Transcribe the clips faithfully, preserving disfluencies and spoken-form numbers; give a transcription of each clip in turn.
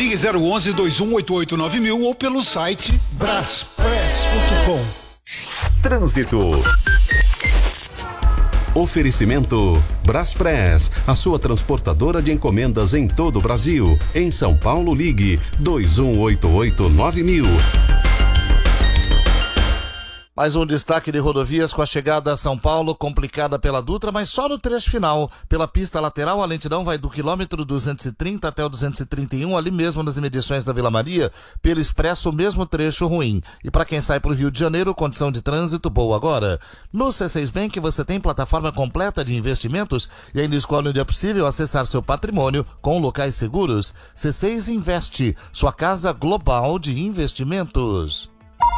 Ligue zero onze, dois um oito oito, nove mil ou pelo site braspress ponto com. Trânsito. Oferecimento Braspress, a sua transportadora de encomendas em todo o Brasil. Em São Paulo, ligue dois um oito oito, nove mil. Mais um destaque de rodovias com a chegada a São Paulo, complicada pela Dutra, mas só no trecho final. Pela pista lateral, a lentidão vai do quilômetro duzentos e trinta até o duzentos e trinta e um, ali mesmo nas imediações da Vila Maria. Pelo expresso, o mesmo trecho ruim. E para quem sai para o Rio de Janeiro, condição de trânsito boa agora. No C seis Bank você tem plataforma completa de investimentos e ainda escolhe onde é possível acessar seu patrimônio com locais seguros. C seis Investe, sua casa global de investimentos.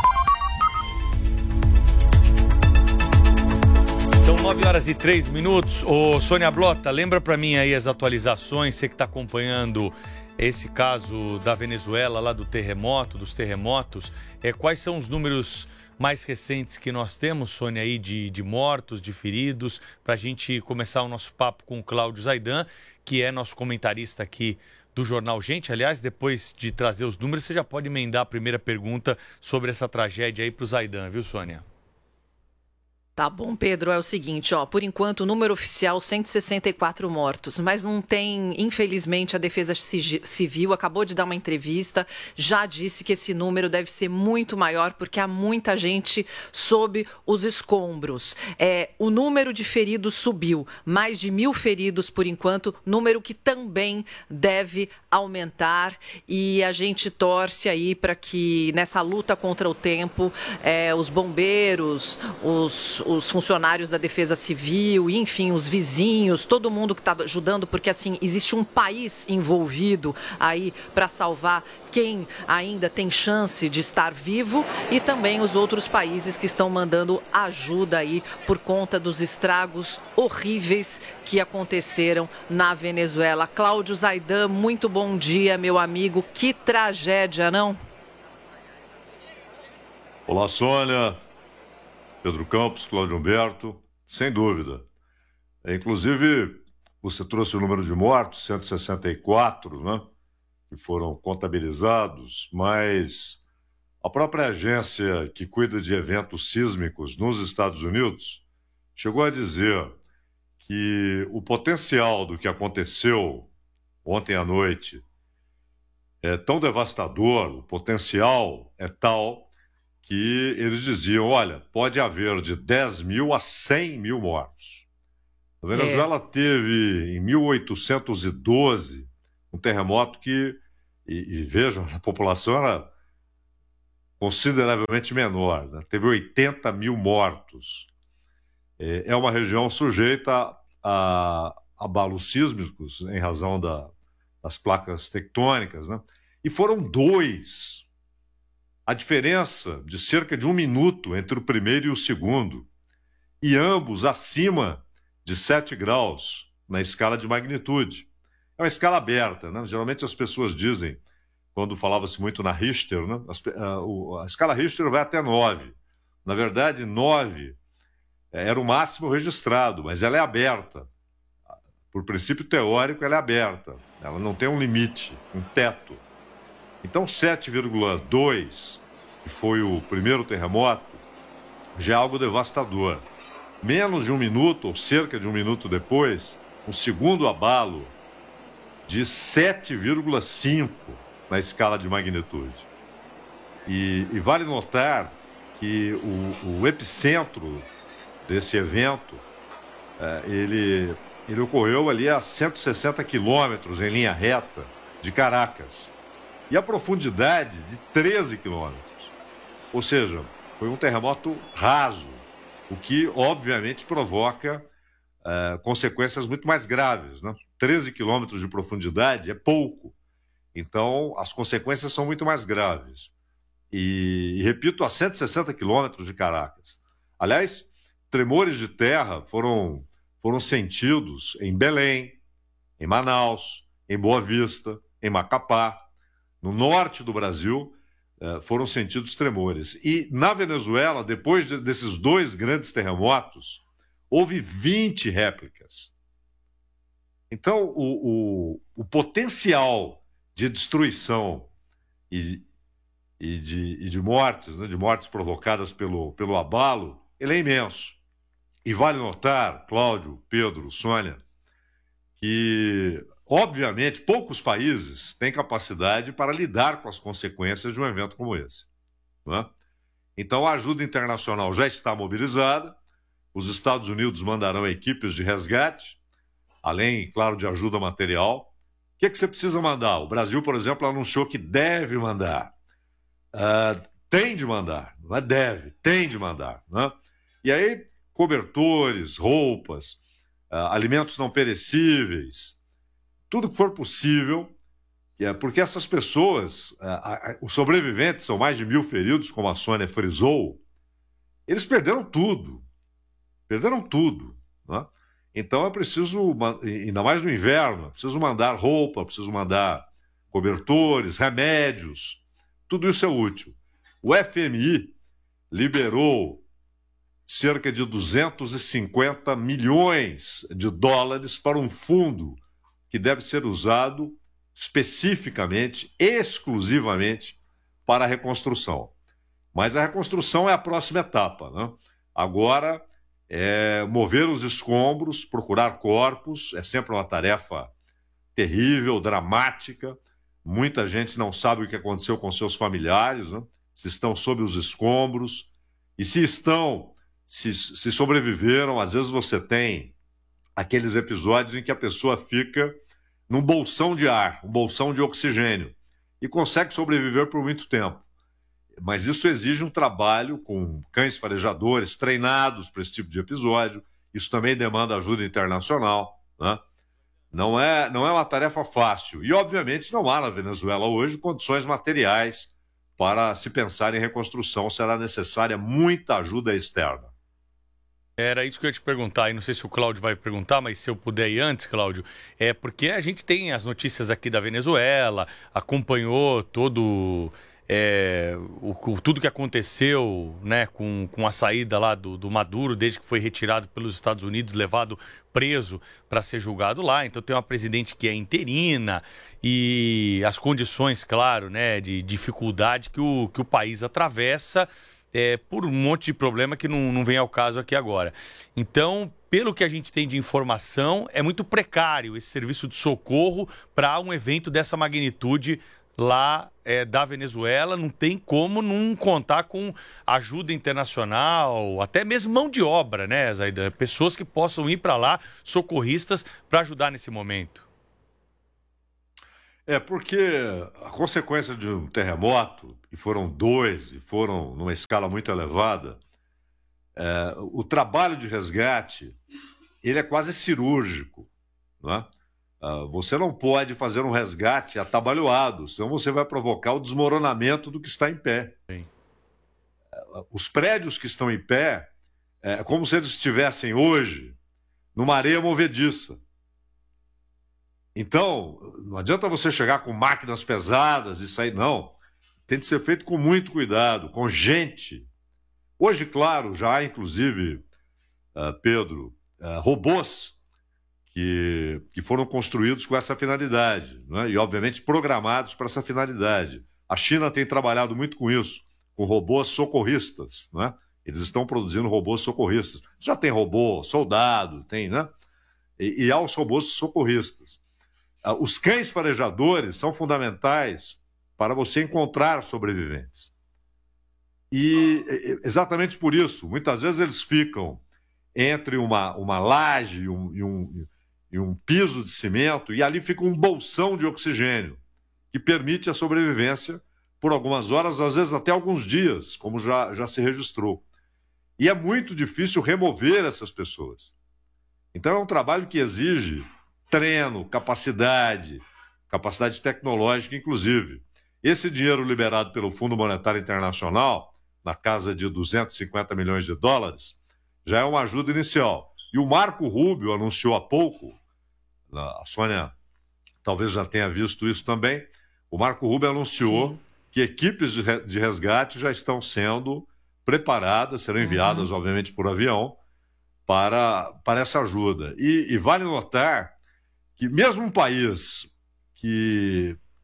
São nove horas e três minutos. Ô, Sônia Blota, lembra pra mim aí as atualizações, você que tá acompanhando esse caso da Venezuela, lá do terremoto, dos terremotos. É, quais são os números mais recentes que nós temos, Sônia, aí de, de mortos, de feridos, pra gente começar o nosso papo com o Cláudio Zaidan, que é nosso comentarista aqui do Jornal Gente. Aliás, depois de trazer os números, você já pode emendar a primeira pergunta sobre essa tragédia aí pro Zaidan, viu, Sônia? Tá bom, Pedro, é o seguinte, ó, por enquanto o número oficial cento e sessenta e quatro mortos, mas não tem, infelizmente, a Defesa Civil acabou de dar uma entrevista, já disse que esse número deve ser muito maior porque há muita gente sob os escombros. É, o número de feridos subiu, mais de mil feridos por enquanto, número que também deve aumentar e a gente torce aí para que nessa luta contra o tempo, é, os bombeiros, os os funcionários da Defesa Civil, enfim, os vizinhos, todo mundo que está ajudando, porque assim, existe um país envolvido aí para salvar quem ainda tem chance de estar vivo e também os outros países que estão mandando ajuda aí por conta dos estragos horríveis que aconteceram na Venezuela. Cláudio Zaidan, muito bom dia, meu amigo. Que tragédia, não? Olá, Sônia. Pedro Campos, Cláudio Humberto, sem dúvida. É, inclusive, você trouxe o número de mortos, cento e sessenta e quatro, né, que foram contabilizados, mas a própria agência que cuida de eventos sísmicos nos Estados Unidos chegou a dizer que o potencial do que aconteceu ontem à noite é tão devastador, o potencial é tal que eles diziam, olha, pode haver de dez mil a cem mil mortos. A Venezuela é. teve, em mil oitocentos e doze, um terremoto que, e, e vejam, a população era consideravelmente menor, né? Teve oitenta mil mortos. É, é uma região sujeita a abalos sísmicos em razão da, das placas tectônicas, né? E foram dois. A diferença de cerca de um minuto entre o primeiro e o segundo, e ambos acima de sete graus na escala de magnitude. É uma escala aberta, né? Geralmente as pessoas dizem, quando falava-se muito na Richter, né? a, a escala Richter vai até nove. Na verdade, nove era o máximo registrado, mas ela é aberta. Por princípio teórico, ela é aberta. Ela não tem um limite, um teto. Então, sete vírgula dois, que foi o primeiro terremoto, já é algo devastador. Menos de um minuto, ou cerca de um minuto depois, um segundo abalo de sete vírgula cinco na escala de magnitude. E, e vale notar que o, o epicentro desse evento, é, ele, ele ocorreu ali a cento e sessenta quilômetros em linha reta de Caracas. E a profundidade de treze quilômetros. Ou seja, foi um terremoto raso, o que, obviamente, provoca uh, consequências muito mais graves, né? treze quilômetros de profundidade é pouco. Então, as consequências são muito mais graves. E, e repito, a cento e sessenta quilômetros de Caracas. Aliás, tremores de terra foram, foram sentidos em Belém, em Manaus, em Boa Vista, em Macapá. No norte do Brasil, foram sentidos tremores. E na Venezuela, depois de, desses dois grandes terremotos, houve vinte réplicas. Então, o, o, o potencial de destruição e, e, de, e de mortes, né, de mortes provocadas pelo, pelo abalo, ele é imenso. E vale notar, Cláudio, Pedro, Sônia, que, obviamente, poucos países têm capacidade para lidar com as consequências de um evento como esse, né? Então, a ajuda internacional já está mobilizada, os Estados Unidos mandarão equipes de resgate, além, claro, de ajuda material. O que é que você precisa mandar? O Brasil, por exemplo, anunciou que deve mandar. Uh, tem de mandar, não é deve, tem de mandar, né? E aí, cobertores, roupas, uh, alimentos não perecíveis, tudo que for possível, porque essas pessoas, uh, uh, os sobreviventes, são mais de mil feridos, como a Sônia frisou, eles perderam tudo, perderam tudo, né? Então é preciso, ainda mais no inverno, é preciso mandar roupa, é preciso mandar cobertores, remédios, tudo isso é útil. O F M I liberou cerca de duzentos e cinquenta milhões de dólares para um fundo que deve ser usado especificamente, exclusivamente, para a reconstrução. Mas a reconstrução é a próxima etapa, né? Agora, é mover os escombros, procurar corpos, é sempre uma tarefa terrível, dramática. Muita gente não sabe o que aconteceu com seus familiares, né? Se estão sob os escombros. E se estão, se, se sobreviveram, às vezes você tem aqueles episódios em que a pessoa fica num bolsão de ar, um bolsão de oxigênio, e consegue sobreviver por muito tempo. Mas isso exige um trabalho com cães farejadores treinados para esse tipo de episódio. Isso também demanda ajuda internacional, né? Não é, não é uma tarefa fácil. E, obviamente, não há na Venezuela hoje condições materiais para se pensar em reconstrução. Será necessária muita ajuda externa. Era isso que eu ia te perguntar, e não sei se o Cláudio vai perguntar, mas se eu puder ir antes, Cláudio, é porque a gente tem as notícias aqui da Venezuela, acompanhou todo... É, o, o, tudo que aconteceu, né, com, com a saída lá do, do Maduro, desde que foi retirado pelos Estados Unidos, levado preso para ser julgado lá. Então tem uma presidente que é interina e as condições, claro, né, de dificuldade que o, que o país atravessa é, por um monte de problema que não, não vem ao caso aqui agora. Então, pelo que a gente tem de informação, é muito precário esse serviço de socorro para um evento dessa magnitude lá é, da Venezuela. Não tem como não contar com ajuda internacional, até mesmo mão de obra, né, Zaida? Pessoas que possam ir para lá, socorristas, para ajudar nesse momento. É, porque a consequência de um terremoto, e foram dois, e foram numa escala muito elevada, é, o trabalho de resgate, ele é quase cirúrgico, não é? Uh, você não pode fazer um resgate atabalhoado, senão você vai provocar o desmoronamento do que está em pé. Sim. Uh, os prédios que estão em pé é como se eles estivessem hoje numa areia movediça. Então, não adianta você chegar com máquinas pesadas e sair, não. Tem de ser feito com muito cuidado, com gente. Hoje, claro, já há inclusive, uh, Pedro, uh, robôs Que, que foram construídos com essa finalidade, né? E, obviamente, programados para essa finalidade. A China tem trabalhado muito com isso, com robôs socorristas, né? Eles estão produzindo robôs socorristas. Já tem robô soldado, tem, né? E, e há os robôs socorristas. Os cães farejadores são fundamentais para você encontrar sobreviventes. E exatamente por isso, muitas vezes eles ficam entre uma, uma laje e um... E um e um piso de cimento, e ali fica um bolsão de oxigênio, que permite a sobrevivência por algumas horas, às vezes até alguns dias, como já, já se registrou. E é muito difícil remover essas pessoas. Então é um trabalho que exige treino, capacidade, capacidade tecnológica, inclusive. Esse dinheiro liberado pelo Fundo Monetário Internacional, na casa de duzentos e cinquenta milhões de dólares, já é uma ajuda inicial. E o Marco Rubio anunciou há pouco, a Sônia talvez já tenha visto isso também, o Marco Rubio anunciou Sim. que equipes de resgate já estão sendo preparadas, serão enviadas, uhum. obviamente, por avião, para, para essa ajuda. E, e vale notar que mesmo um país que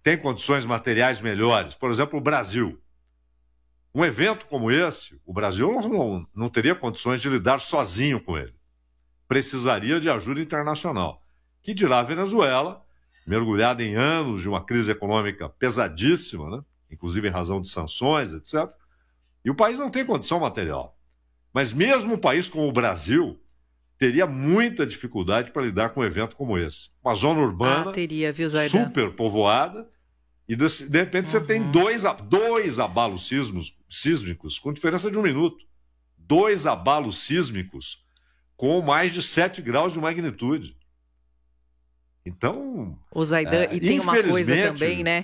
tem condições materiais melhores. Por exemplo, o Brasil. Um evento como esse, o Brasil não, não teria condições de lidar sozinho com ele. Precisaria de ajuda internacional. Que dirá a Venezuela, mergulhada em anos de uma crise econômica pesadíssima, né? Inclusive em razão de sanções, etcétera. E o país não tem condição material. Mas mesmo um país como o Brasil teria muita dificuldade para lidar com um evento como esse. Uma zona urbana ah, teria, viu, Zaidan? super povoada, e de, de repente uhum. você tem dois, dois abalos sísmos, sísmicos com diferença de um minuto. Dois abalos sísmicos com mais de sete graus de magnitude. Então... O Zaidan, é, e tem uma coisa também, né?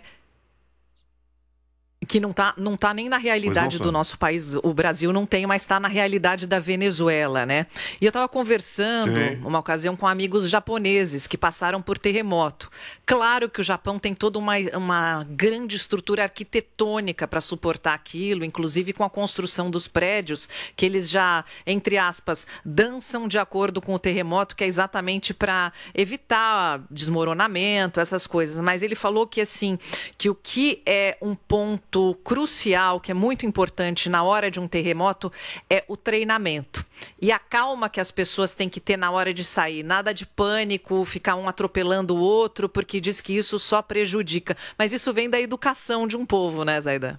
Que não está não tá nem na realidade do nosso país, o Brasil não tem, mas está na realidade da Venezuela, né? E eu estava conversando, Sim. uma ocasião, com amigos japoneses que passaram por terremoto. Claro que o Japão tem toda uma, uma grande estrutura arquitetônica para suportar aquilo, inclusive com a construção dos prédios, que eles já, entre aspas, dançam de acordo com o terremoto, que é exatamente para evitar desmoronamento, essas coisas. Mas ele falou que, assim, que o que é um ponto crucial, que é muito importante na hora de um terremoto, é o treinamento. E a calma que as pessoas têm que ter na hora de sair. Nada de pânico, ficar um atropelando o outro, porque diz que isso só prejudica. Mas isso vem da educação de um povo, né, Zaidan?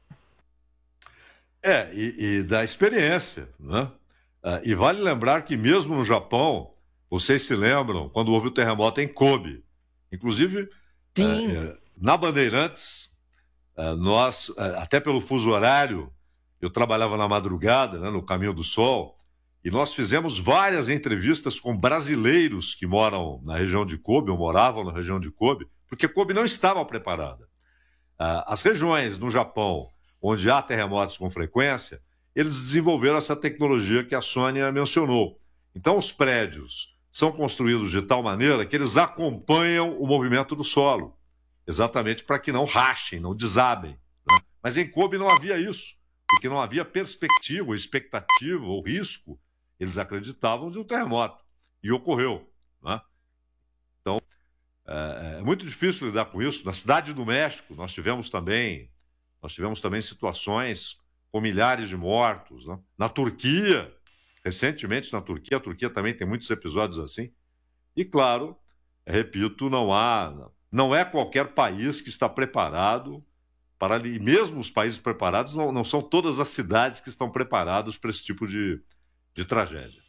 É, e, e da experiência, né? Ah, e vale lembrar que mesmo no Japão, vocês se lembram, quando houve o terremoto em Kobe, inclusive Sim. É, na Bandeirantes, nós, até pelo fuso horário, eu trabalhava na madrugada, né, no Caminho do Sol, e nós fizemos várias entrevistas com brasileiros que moram na região de Kobe, ou moravam na região de Kobe, porque Kobe não estava preparada. As regiões no Japão, onde há terremotos com frequência, eles desenvolveram essa tecnologia que a Sônia mencionou. Então, os prédios são construídos de tal maneira que eles acompanham o movimento do solo. Exatamente para que não rachem, não desabem. Né? Mas em Kobe não havia isso, porque não havia perspectiva, ou expectativa, ou risco. Eles acreditavam de um terremoto. E ocorreu. Né? Então, é, é muito difícil lidar com isso. Na Cidade do México, nós tivemos também, nós tivemos também situações com milhares de mortos. Né? Na Turquia, recentemente na Turquia, a Turquia também tem muitos episódios assim. E, claro, repito, não há... Não é qualquer país que está preparado para... E mesmo os países preparados, não, não são todas as cidades que estão preparadas para esse tipo de, de tragédia.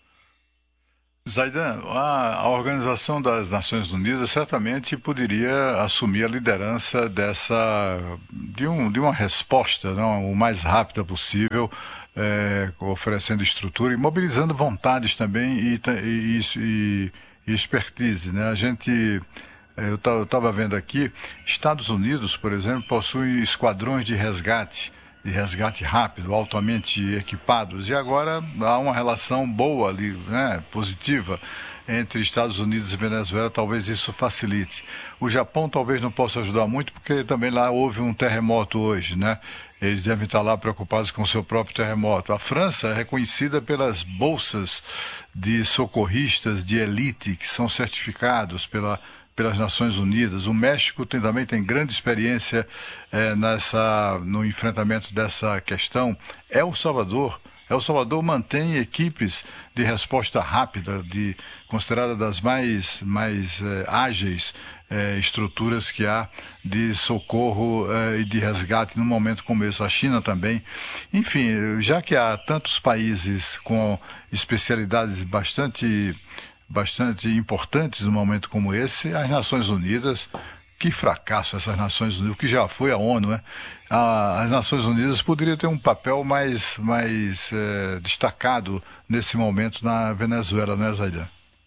Zaidan, a, a Organização das Nações Unidas certamente poderia assumir a liderança dessa, de, um, de uma resposta, não, o mais rápida possível, é, oferecendo estrutura e mobilizando vontades também e, e, e, e expertise, né? A gente... Eu estava vendo aqui, Estados Unidos, por exemplo, possui esquadrões de resgate, de resgate rápido, altamente equipados, e agora há uma relação boa ali, né, positiva, entre Estados Unidos e Venezuela, talvez isso facilite. O Japão talvez não possa ajudar muito, porque também lá houve um terremoto hoje, né? Eles devem estar lá preocupados com o seu próprio terremoto. A França é reconhecida pelas bolsas de socorristas de elite, que são certificados pela pelas Nações Unidas. O México tem, também tem grande experiência é, nessa, no enfrentamento dessa questão. El Salvador, El Salvador mantém equipes de resposta rápida, de, considerada das mais, mais é, ágeis é, estruturas que há de socorro é, e de resgate num momento como esse. A China também. Enfim, já que há tantos países com especialidades bastante... bastante importantes num momento como esse, as Nações Unidas, que fracasso essas Nações Unidas, o que já foi a ONU, né? As Nações Unidas poderiam ter um papel mais, mais é, destacado nesse momento na Venezuela, né, Zaidan?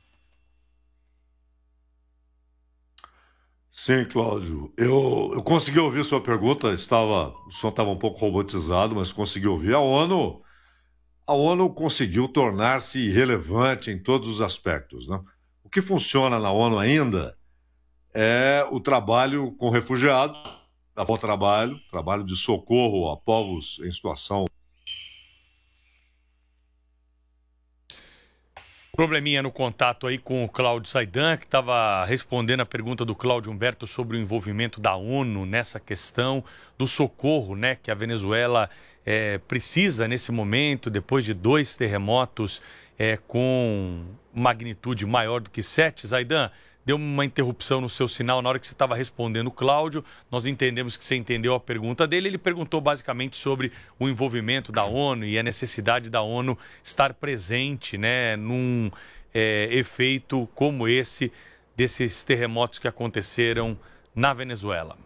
Sim, Cláudio. Eu, eu consegui ouvir sua pergunta, estava, o som estava um pouco robotizado, mas consegui ouvir. A ONU... A ONU conseguiu tornar-se relevante em todos os aspectos, né? O que funciona na ONU ainda é o trabalho com refugiados, o trabalho, trabalho de socorro a povos em situação Probleminha no contato aí com o Cláudio Zaidan, que estava respondendo a pergunta do Cláudio Humberto sobre o envolvimento da ONU nessa questão do socorro, né, que a Venezuela é, precisa nesse momento, depois de dois terremotos é, com magnitude maior do que sete. Zaidan, deu uma interrupção no seu sinal na hora que você estava respondendo o Cláudio. Nós entendemos que você entendeu a pergunta dele. Ele perguntou basicamente sobre o envolvimento da ONU e a necessidade da ONU estar presente, né, num é, efeito como esse desses terremotos que aconteceram na Venezuela.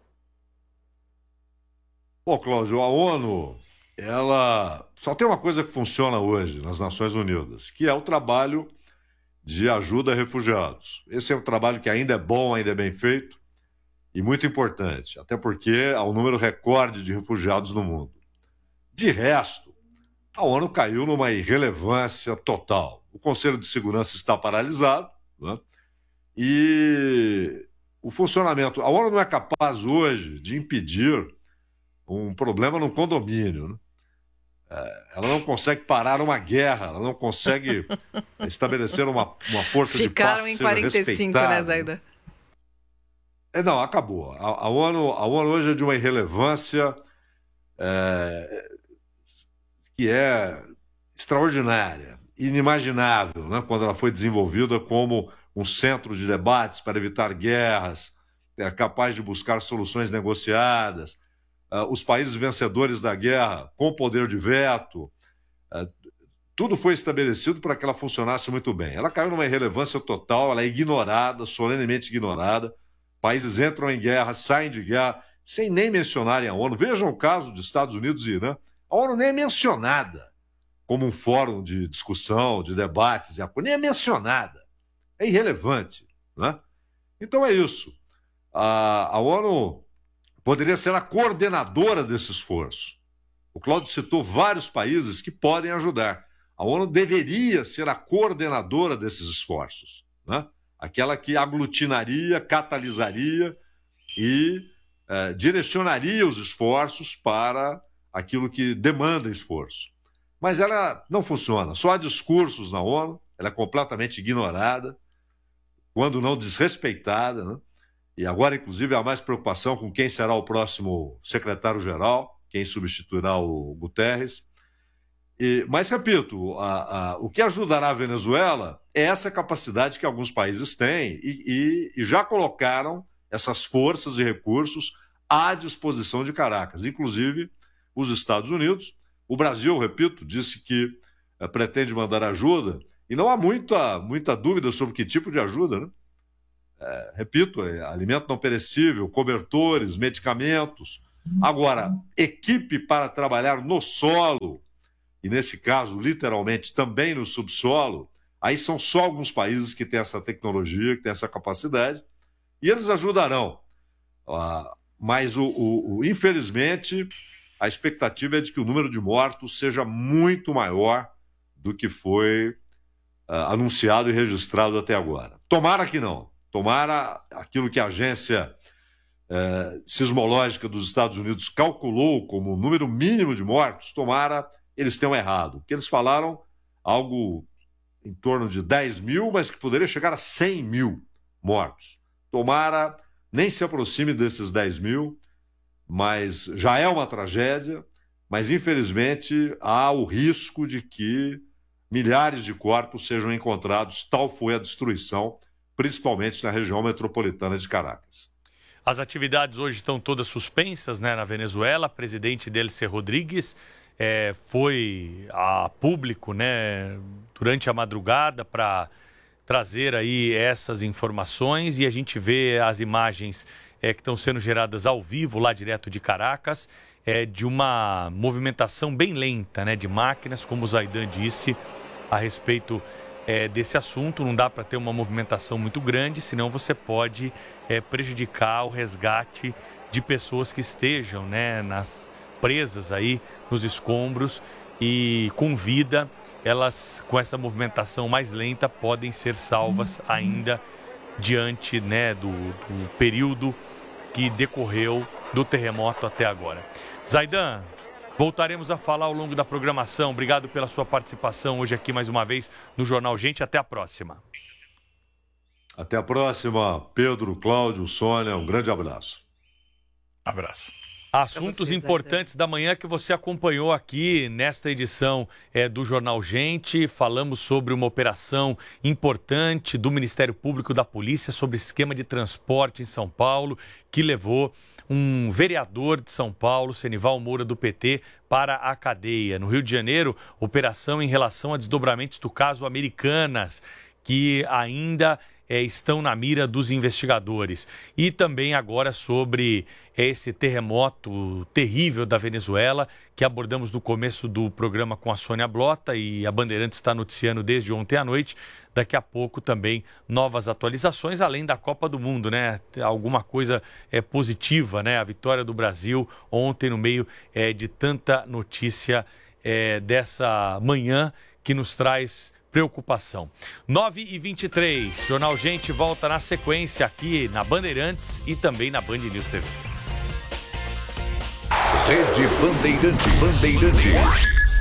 Bom, Cláudio, a ONU, ela só tem uma coisa que funciona hoje nas Nações Unidas, que é o trabalho de ajuda a refugiados. Esse é um trabalho que ainda é bom, ainda é bem feito e muito importante, até porque há um número recorde de refugiados no mundo. De resto, a ONU caiu numa irrelevância total. O Conselho de Segurança está paralisado, né? E o funcionamento... A ONU não é capaz hoje de impedir um problema num condomínio, né? Ela não consegue parar uma guerra, ela não consegue estabelecer uma, uma força de paz que seja respeitada. Ficaram em quarenta e cinco, né, Zaidan? É, não, acabou. A, a, ONU, a ONU hoje é de uma irrelevância é, que é extraordinária, inimaginável, né, quando ela foi desenvolvida como um centro de debates para evitar guerras, é capaz de buscar soluções negociadas. Uh, os países vencedores da guerra com poder de veto, uh, tudo foi estabelecido para que ela funcionasse muito bem. Ela caiu numa irrelevância total, ela é ignorada, solenemente ignorada. Países entram em guerra, saem de guerra, sem nem mencionarem a ONU. Vejam o caso dos Estados Unidos e Irã. A ONU nem é mencionada como um fórum de discussão, de debates, de acordo, nem é mencionada. É irrelevante, né? Então é isso. A, a ONU poderia ser a coordenadora desse esforço. O Cláudio citou vários países que podem ajudar. A ONU deveria ser a coordenadora desses esforços, né? Aquela que aglutinaria, catalisaria e eh, direcionaria os esforços para aquilo que demanda esforço. Mas ela não funciona. Só há discursos na ONU, ela é completamente ignorada, quando não desrespeitada, né? E agora, inclusive, há mais preocupação com quem será o próximo secretário-geral, quem substituirá o Guterres. E, mas, repito, a, a, o que ajudará a Venezuela é essa capacidade que alguns países têm e, e, e já colocaram essas forças e recursos à disposição de Caracas, inclusive os Estados Unidos. O Brasil, repito, disse que é, pretende mandar ajuda e não há muita, muita dúvida sobre que tipo de ajuda, né? É, repito, é, alimento não perecível, cobertores, medicamentos. Agora, equipe para trabalhar no solo, e nesse caso, literalmente, também no subsolo, aí são só alguns países que têm essa tecnologia, que têm essa capacidade, e eles ajudarão. Ah, mas, o, o, o, infelizmente, a expectativa é de que o número de mortos seja muito maior do que foi ah, anunciado e registrado até agora. Tomara que não. Tomara aquilo que a agência eh, sismológica dos Estados Unidos calculou como o número mínimo de mortos, tomara eles tenham errado. Porque eles falaram algo em torno de dez mil, mas que poderia chegar a cem mil mortos. Tomara nem se aproxime desses dez mil, mas já é uma tragédia, mas infelizmente há o risco de que milhares de corpos sejam encontrados, tal foi a destruição, principalmente na região metropolitana de Caracas. As atividades hoje estão todas suspensas, né, na Venezuela. O presidente Delcy Rodrigues é, foi a público, né, durante a madrugada para trazer aí essas informações, e a gente vê as imagens é, que estão sendo geradas ao vivo lá direto de Caracas, é, de uma movimentação bem lenta, né, de máquinas, como o Zaidan disse a respeito É, desse assunto. Não dá para ter uma movimentação muito grande, senão você pode é, prejudicar o resgate de pessoas que estejam, né, nas, presas aí nos escombros, e com vida, elas com essa movimentação mais lenta podem ser salvas ainda diante, né, do, do período que decorreu do terremoto até agora. Zaidan, Voltaremos a falar ao longo da programação. Obrigado pela sua participação hoje aqui mais uma vez no Jornal Gente. Até a próxima. Até a próxima, Pedro, Cláudio, Sônia, um grande abraço. Abraço. Assuntos importantes da manhã que você acompanhou aqui nesta edição é, do Jornal Gente. Falamos sobre uma operação importante do Ministério Público, da Polícia, sobre esquema de transporte em São Paulo, que levou um vereador de São Paulo, Senival Moura, do P T, para a cadeia. No Rio de Janeiro, operação em relação a desdobramentos do caso Americanas, que ainda é, estão na mira dos investigadores. E também agora sobre esse terremoto terrível da Venezuela, que abordamos no começo do programa com a Sônia Blota, e a Bandeirantes está noticiando desde ontem à noite. Daqui a pouco também novas atualizações, além da Copa do Mundo, né? Alguma coisa é, positiva, né? A vitória do Brasil ontem no meio é, de tanta notícia é, dessa manhã que nos traz preocupação. nove e vinte e três, Jornal Gente volta na sequência aqui na Bandeirantes e também na Band News T V. Rede Bandeirantes. Bandeirantes.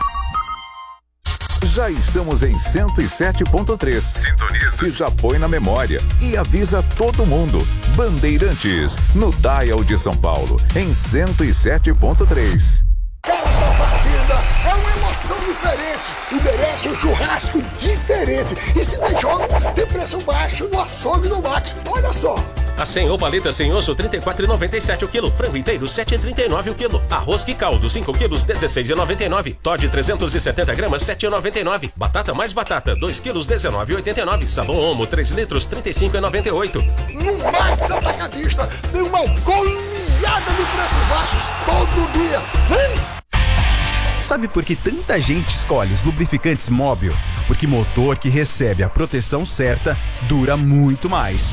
Já estamos em cento e sete ponto três. Sintoniza. Que já põe na memória e avisa todo mundo. Bandeirantes, no Dial de São Paulo, em cento e sete ponto três. Cada partida é uma emoção diferente e merece um churrasco diferente. E se tem jogo, tem preço baixo no açougue do Max. Olha só. A senhor paleta sem osso, trinta e quatro reais e noventa e sete centavos o quilo. Frango inteiro, sete reais e trinta e nove centavos o quilo. Arroz que caldo, cinco quilos, dezesseis reais e noventa e nove centavos. Todd trezentos e setenta gramas, sete reais e noventa e nove centavos. Batata mais batata, dois quilos, dezenove reais e oitenta e nove centavos. Sabão Omo, três litros, trinta e cinco reais e noventa e oito centavos. No Max Atacadista tem uma goleada de preços baixos todo dia. Vem! Sabe por que tanta gente escolhe os lubrificantes Móbil? Porque motor que recebe a proteção certa dura muito mais.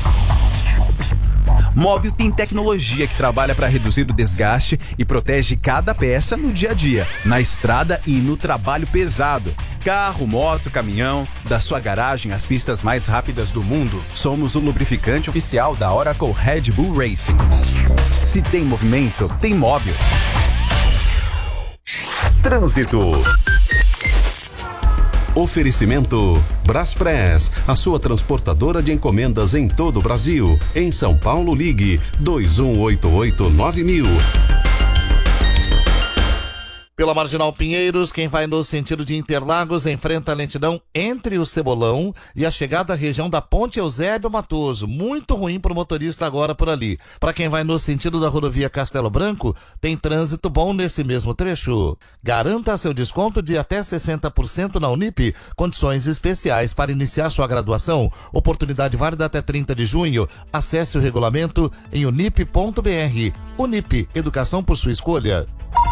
Móbil tem tecnologia que trabalha para reduzir o desgaste e protege cada peça no dia a dia, na estrada e no trabalho pesado. Carro, moto, caminhão, da sua garagem às pistas mais rápidas do mundo, somos o lubrificante oficial da Oracle Red Bull Racing. Se tem movimento, tem Móbil. Trânsito. Oferecimento Braspress, a sua transportadora de encomendas em todo o Brasil. Em São Paulo, ligue dois um oito oito nove mil. Pela Marginal Pinheiros, quem vai no sentido de Interlagos enfrenta a lentidão entre o Cebolão e a chegada à região da Ponte Eusébio Matoso. Muito ruim para o motorista agora por ali. Para quem vai no sentido da rodovia Castelo Branco, tem trânsito bom nesse mesmo trecho. Garanta seu desconto de até sessenta por cento na Unip. Condições especiais para iniciar sua graduação. Oportunidade válida até trinta de junho. Acesse o regulamento em unip ponto br. Unip, educação por sua escolha.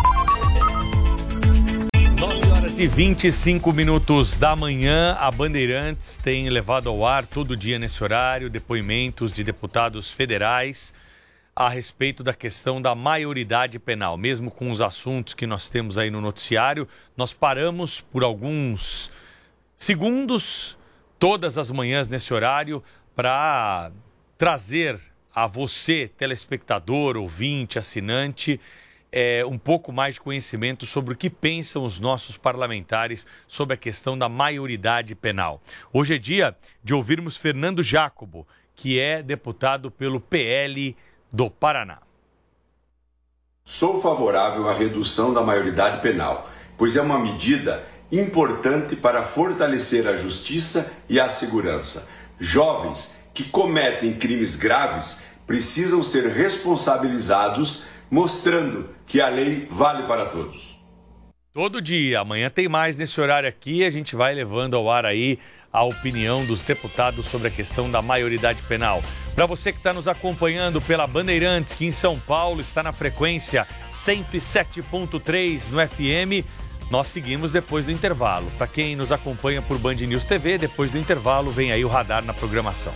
E vinte e cinco minutos da manhã, a Bandeirantes tem levado ao ar todo dia nesse horário depoimentos de deputados federais a respeito da questão da maioridade penal. Mesmo com os assuntos que nós temos aí no noticiário, nós paramos por alguns segundos todas as manhãs nesse horário para trazer a você, telespectador, ouvinte, assinante, É, um pouco mais de conhecimento sobre o que pensam os nossos parlamentares sobre a questão da maioridade penal. Hoje é dia de ouvirmos Fernando Jacobo, que é deputado pelo P L do Paraná. Sou favorável à redução da maioridade penal, pois é uma medida importante para fortalecer a justiça e a segurança. Jovens que cometem crimes graves precisam ser responsabilizados, mostrando que a lei vale para todos. Todo dia, amanhã tem mais nesse horário aqui, a gente vai levando ao ar aí a opinião dos deputados sobre a questão da maioridade penal. Para você que está nos acompanhando pela Bandeirantes, que em São Paulo está na frequência cento e sete ponto três no F M, nós seguimos depois do intervalo. Para quem nos acompanha por Band News T V, depois do intervalo vem aí o radar na programação.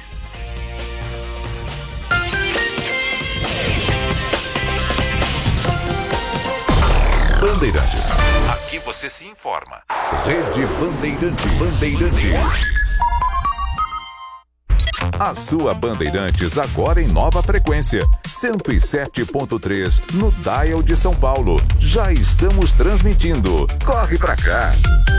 Bandeirantes. Aqui você se informa. Rede Bandeirantes. Bandeirantes. A sua Bandeirantes agora em nova frequência, cento e sete ponto três no Dial de São Paulo. Já estamos transmitindo. Corre pra cá.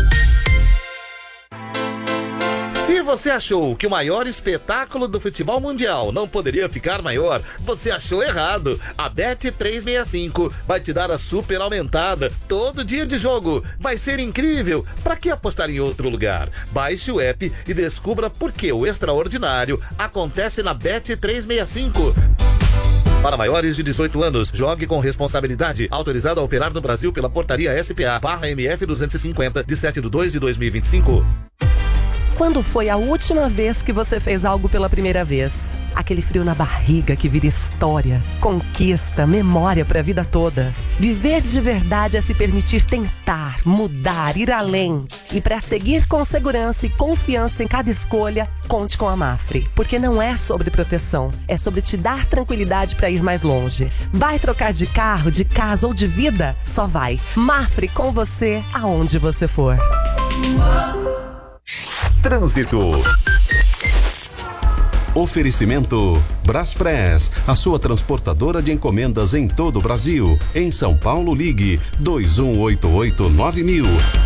Se você achou que o maior espetáculo do futebol mundial não poderia ficar maior, você achou errado. A Bet trezentos e sessenta e cinco vai te dar a super aumentada todo dia de jogo. Vai ser incrível. Para que apostar em outro lugar? Baixe o app e descubra por que o extraordinário acontece na Bet trezentos e sessenta e cinco. Para maiores de dezoito anos, jogue com responsabilidade. Autorizado a operar no Brasil pela portaria S P A barra M F duzentos e cinquenta, de sete de dois de dois mil e vinte e cinco. Quando foi a última vez que você fez algo pela primeira vez? Aquele frio na barriga que vira história, conquista, memória para a vida toda. Viver de verdade é se permitir tentar, mudar, ir além. E para seguir com segurança e confiança em cada escolha, conte com a Mafre. Porque não é sobre proteção, é sobre te dar tranquilidade para ir mais longe. Vai trocar de carro, de casa ou de vida? Só vai. Mafre com você, aonde você for. Trânsito. Oferecimento Braspress, a sua transportadora de encomendas em todo o Brasil. Em São Paulo, ligue dois um oito oito nove mil.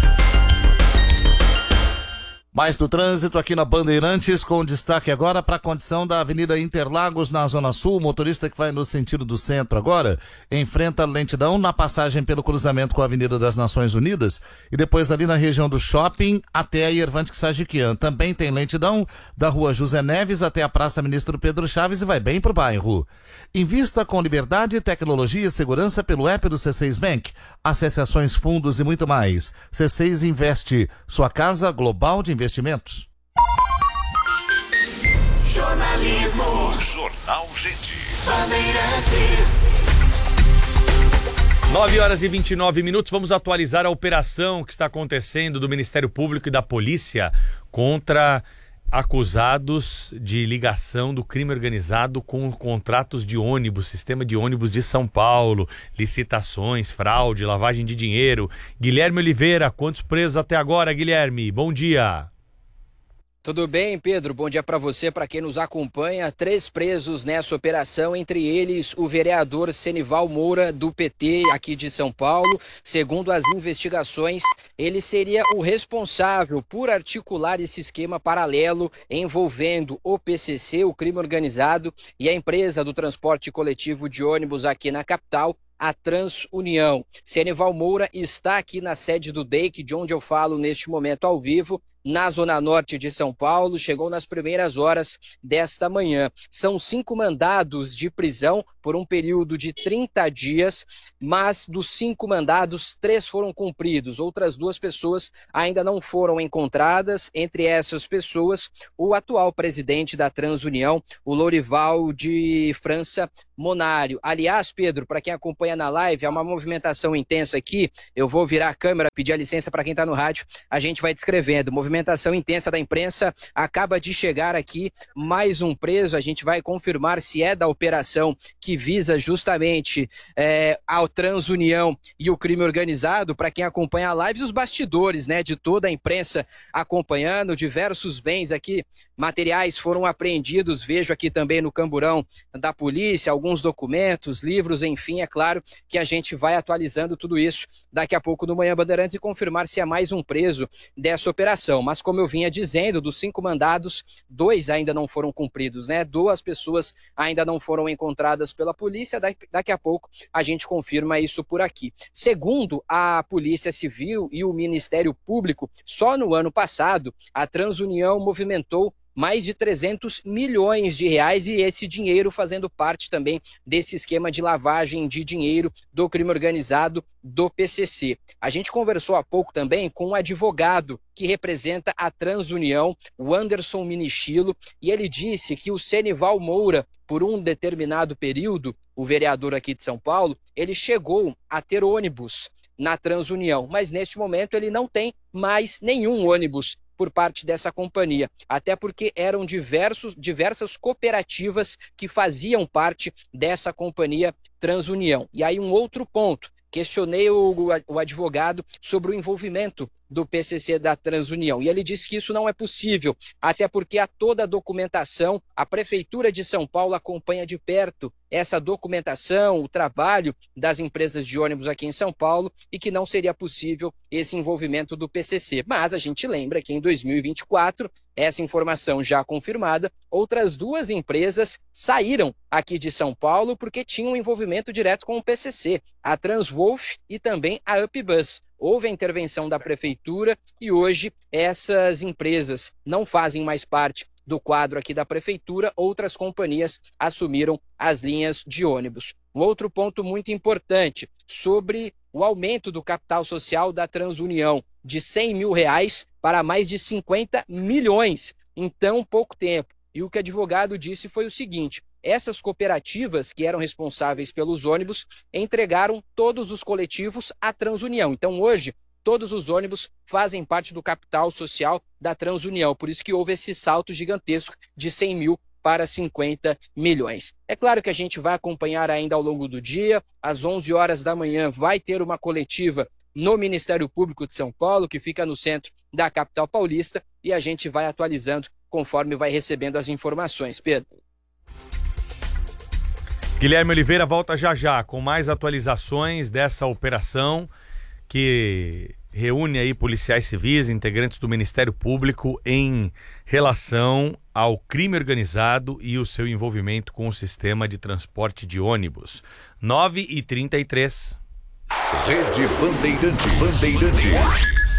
Mais do trânsito aqui na Bandeirantes, com destaque agora para a condição da Avenida Interlagos, na Zona Sul. O motorista que vai no sentido do centro agora enfrenta lentidão na passagem pelo cruzamento com a Avenida das Nações Unidas e depois ali na região do shopping até a Yervante Sajiquian. Também tem lentidão da Rua José Neves até a Praça Ministro Pedro Chaves e vai bem pro bairro. Invista com liberdade, tecnologia e segurança pelo app do C seis Bank. Acesse ações, fundos e muito mais. C seis Investe, sua casa global de investimentos. Investimentos. Jornalismo. Jornal Gente. Bandeirantes. nove horas e vinte e nove minutos. Vamos atualizar a operação que está acontecendo do Ministério Público e da Polícia contra acusados de ligação do crime organizado com contratos de ônibus, sistema de ônibus de São Paulo, licitações, fraude, lavagem de dinheiro. Guilherme Oliveira, quantos presos até agora, Guilherme? Bom dia. Tudo bem, Pedro? Bom dia para você, para quem nos acompanha. Três presos nessa operação, entre eles o vereador Senival Moura, do P T aqui de São Paulo. Segundo as investigações, ele seria o responsável por articular esse esquema paralelo envolvendo o P C C, o crime organizado, e a empresa do transporte coletivo de ônibus aqui na capital, a TransUnião. Senival Moura está aqui na sede do D E I C, de onde eu falo neste momento ao vivo, na Zona Norte de São Paulo. Chegou nas primeiras horas desta manhã. São cinco mandados de prisão por um período de trinta dias, mas dos cinco mandados, três foram cumpridos. Outras duas pessoas ainda não foram encontradas. Entre essas pessoas, o atual presidente da TransUnião, o Lourival de França Monário. Aliás, Pedro, para quem acompanha na live, é uma movimentação intensa aqui. Eu vou virar a câmera, pedir a licença para quem está no rádio. A gente vai descrevendo. Movimentação intensa da imprensa. Acaba de chegar aqui mais um preso. A gente vai confirmar se é da operação que visa justamente é, a TransUnião e o crime organizado. Para quem acompanha a live, os bastidores, né, de toda a imprensa acompanhando. Diversos bens aqui, materiais foram apreendidos. Vejo aqui também no camburão da polícia alguns documentos, livros, enfim, é claro que a gente vai atualizando tudo isso daqui a pouco no Manhã Bandeirantes e confirmar se é mais um preso dessa operação. Mas como eu vinha dizendo, dos cinco mandados, dois ainda não foram cumpridos, né? Duas pessoas ainda não foram encontradas pela polícia. Daqui a pouco a gente confirma isso por aqui. Segundo a Polícia Civil e o Ministério Público, só no ano passado a TransUnião movimentou mais de trezentos milhões de reais, e esse dinheiro fazendo parte também desse esquema de lavagem de dinheiro do crime organizado do P C C. A gente conversou há pouco também com um advogado que representa a TransUnião, o Anderson Minichilo, e ele disse que o Senival Moura, por um determinado período, o vereador aqui de São Paulo, ele chegou a ter ônibus na TransUnião, mas neste momento ele não tem mais nenhum ônibus por parte dessa companhia, até porque eram diversos, diversas cooperativas que faziam parte dessa companhia TransUnião. E aí um outro ponto, questionei o, o advogado sobre o envolvimento do P C C da Transunião e ele disse que isso não é possível, até porque há toda a documentação, a Prefeitura de São Paulo acompanha de perto essa documentação, o trabalho das empresas de ônibus aqui em São Paulo e que não seria possível esse envolvimento do P C C. Mas a gente lembra que em dois mil e vinte e quatro, essa informação já confirmada, outras duas empresas saíram aqui de São Paulo porque tinham um envolvimento direto com o P C C, a Transwolf e também a UpBus. Houve a intervenção da Prefeitura e hoje essas empresas não fazem mais parte do quadro aqui da Prefeitura, outras companhias assumiram as linhas de ônibus. Um outro ponto muito importante sobre o aumento do capital social da Transunião, de cem mil reais para mais de cinquenta milhões em tão pouco tempo. E o que o advogado disse foi o seguinte: essas cooperativas que eram responsáveis pelos ônibus entregaram todos os coletivos à Transunião. Então hoje todos os ônibus fazem parte do capital social da Transunião, por isso que houve esse salto gigantesco de cem mil para cinquenta milhões. É claro que a gente vai acompanhar ainda ao longo do dia, às onze horas da manhã vai ter uma coletiva no Ministério Público de São Paulo, que fica no centro da capital paulista, e a gente vai atualizando conforme vai recebendo as informações. Pedro. Guilherme Oliveira volta já já com mais atualizações dessa operação que reúne aí policiais civis, integrantes do Ministério Público em relação ao crime organizado e o seu envolvimento com o sistema de transporte de ônibus. nove e trinta e três. Rede Bandeirantes. Bandeirantes.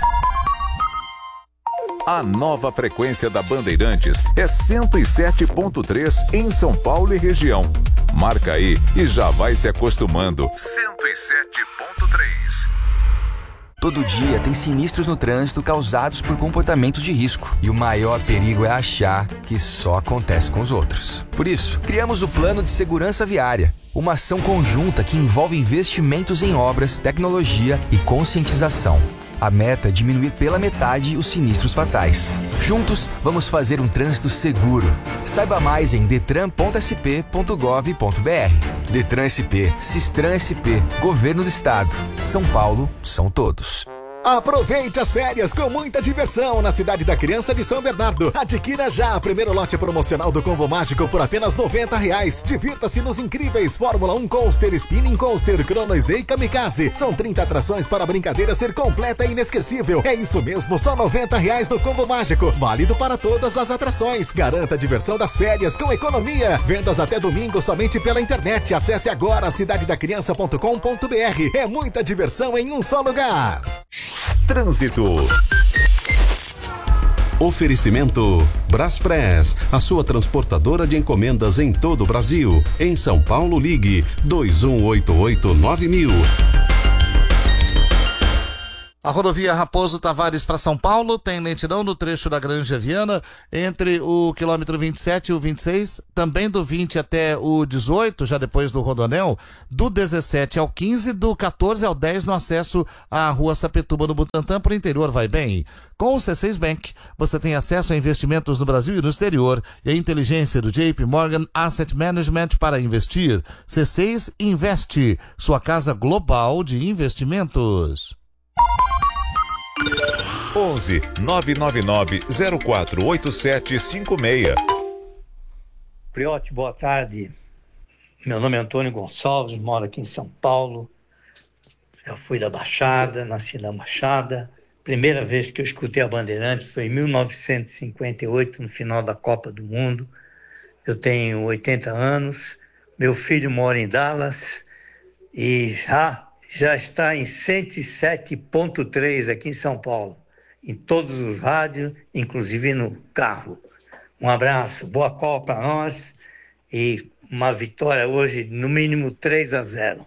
A nova frequência da Bandeirantes é cento e sete ponto três em São Paulo e região. Marca aí e já vai se acostumando. cento e sete ponto três. Todo dia tem sinistros no trânsito causados por comportamentos de risco. E o maior perigo é achar que só acontece com os outros. Por isso, criamos o Plano de Segurança Viária, uma ação conjunta que envolve investimentos em obras, tecnologia e conscientização. A meta é diminuir pela metade os sinistros fatais. Juntos, vamos fazer um trânsito seguro. Saiba mais em detran ponto s p ponto gov ponto b r. Detran S P, Sistran S P, Governo do Estado. São Paulo, são todos. Aproveite as férias com muita diversão na Cidade da Criança de São Bernardo. Adquira já o primeiro lote promocional do Combo Mágico por apenas noventa reais. Divirta-se nos incríveis Fórmula um Coaster, Spinning Coaster, Chronosei e Kamikaze. São trinta atrações para a brincadeira ser completa e inesquecível. É isso mesmo, só noventa reais no Combo Mágico. Válido para todas as atrações. Garanta a diversão das férias com economia. Vendas até domingo somente pela internet. Acesse agora cidade da criança ponto com ponto b r. É muita diversão em um só lugar. Trânsito. Oferecimento Braspress, a sua transportadora de encomendas em todo o Brasil. Em São Paulo, ligue dois um oito oito nove mil. A rodovia Raposo Tavares para São Paulo tem lentidão no trecho da Granja Viana, entre o quilômetro vinte e sete e o vinte e seis, também do vinte até o dezoito, já depois do Rodoanel, do dezessete ao quinze, do quatorze ao dez no acesso à rua Sapetúba no Butantã, para o interior vai bem. Com o C seis Bank, você tem acesso a investimentos no Brasil e no exterior e a inteligência do J P Morgan Asset Management para investir. C seis Investe, sua casa global de investimentos. onze nove nove nove zero quatro oito sete cinco seis. Priote, boa tarde. Meu nome é Antônio Gonçalves, moro aqui em São Paulo. Já fui da Baixada, nasci na Baixada. Primeira vez que eu escutei a Bandeirantes foi em mil novecentos e cinquenta e oito, no final da Copa do Mundo. Eu tenho oitenta anos, meu filho mora em Dallas e já... já está em cento e sete ponto três aqui em São Paulo, em todos os rádios, inclusive no carro. Um abraço, boa Copa para nós e uma vitória hoje, no mínimo três a zero.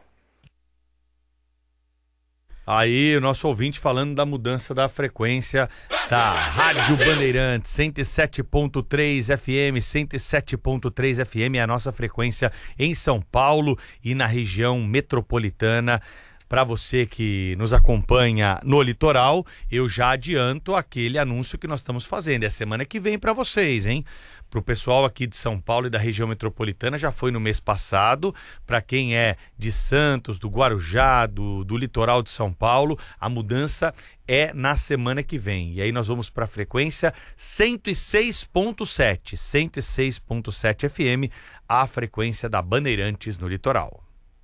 Aí, o nosso ouvinte falando da mudança da frequência da Rádio Bandeirantes, cento e sete ponto três F M, cento e sete ponto três F M é a nossa frequência em São Paulo e na região metropolitana. para você que nos acompanha no litoral, eu já adianto aquele anúncio que nós estamos fazendo. É semana que vem para vocês, hein? Para o pessoal aqui de São Paulo e da região metropolitana, já foi no mês passado. Para quem é de Santos, do Guarujá, do, do litoral de São Paulo, a mudança é na semana que vem. E aí nós vamos para a frequência cento e seis ponto sete, cento e seis ponto sete F M, a frequência da Bandeirantes no litoral.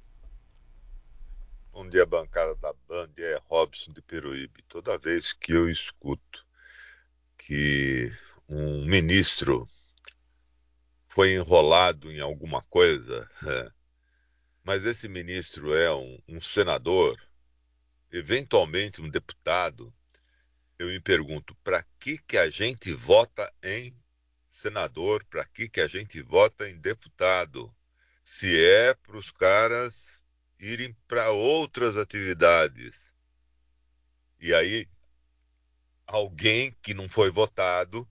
Bom dia, bancada da Band, é Robson de Peruíbe. Toda vez que eu escuto que um ministro foi enrolado em alguma coisa, é, mas esse ministro é um, um senador, eventualmente um deputado, eu me pergunto, para que que a gente vota em senador, para que que a gente vota em deputado? Se é para os caras irem para outras atividades. E aí, alguém que não foi votado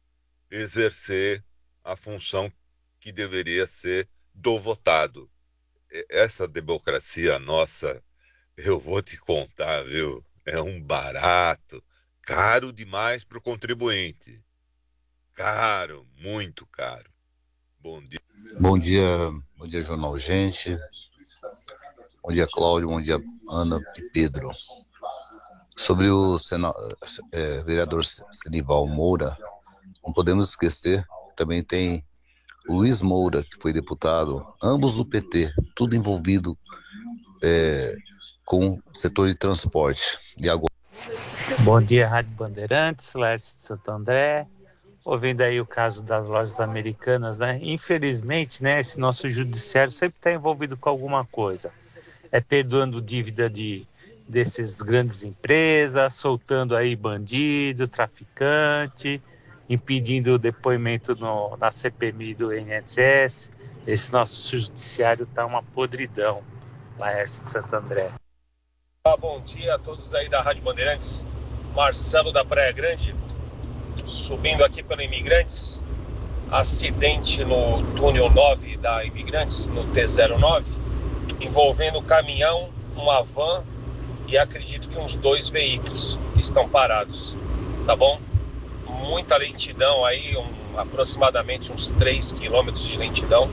exercer a função que deveria ser do votado. Essa democracia nossa, eu vou te contar, viu? É um barato, caro demais para o contribuinte. Caro, muito caro. Bom dia. Bom dia, bom dia, Jornal Gente. Bom dia, Cláudio. Bom dia, Ana e Pedro. Sobre o sena... é, vereador Senival Moura, não podemos esquecer que também tem Luiz Moura, que foi deputado, ambos do P T, tudo envolvido é, com o setor de transporte. E agora... Bom dia, Rádio Bandeirantes, Lércio de Santo André. Ouvindo aí o caso das lojas americanas, né? Infelizmente, né, esse nosso judiciário sempre está envolvido com alguma coisa. É perdoando dívida de, desses grandes empresas, soltando aí bandido, traficante, impedindo o depoimento no, na C P M I do I N S S. Esse nosso judiciário está uma podridão, Laércio de Santo André. Ah, bom dia a todos aí da Rádio Bandeirantes. Marcelo da Praia Grande, subindo aqui pelo Imigrantes. Acidente no túnel nove da Imigrantes, no T zero nove, envolvendo caminhão, uma van e acredito que uns dois veículos que estão parados, tá bom? Muita lentidão aí, um, aproximadamente uns três quilômetros de lentidão,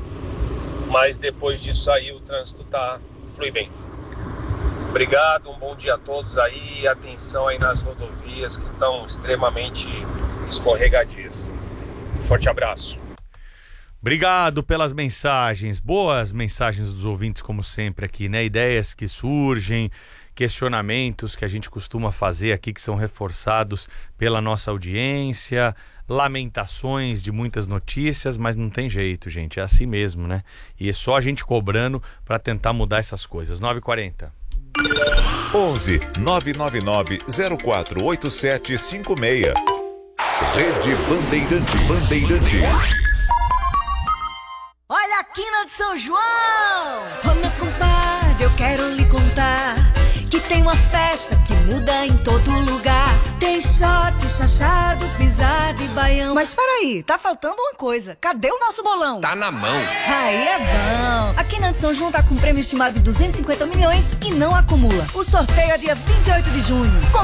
mas depois disso aí o trânsito tá, flui bem. Obrigado, um bom dia a todos aí e atenção aí nas rodovias que estão extremamente escorregadias. Forte abraço. Obrigado pelas mensagens, boas mensagens dos ouvintes como sempre aqui, né? Ideias que surgem, questionamentos que a gente costuma fazer aqui que são reforçados pela nossa audiência, lamentações de muitas notícias, mas não tem jeito, gente, é assim mesmo, né? E é só a gente cobrando para tentar mudar essas coisas. nove e quarenta. onze nove nove nove zero quatro oito sete cinco seis. Rede Bandeirantes. Bandeirantes. Olha a quina de São João! Ô meu compadre, eu quero lhe contar que tem uma festa que muda em todo lugar. Tem shot, chachado, pisada e baião. Mas peraí, tá faltando uma coisa. Cadê o nosso bolão? Tá na mão. Aí é bom. A Quina de São João tá com um prêmio estimado de duzentos e cinquenta milhões e não acumula. O sorteio é dia vinte e oito de junho.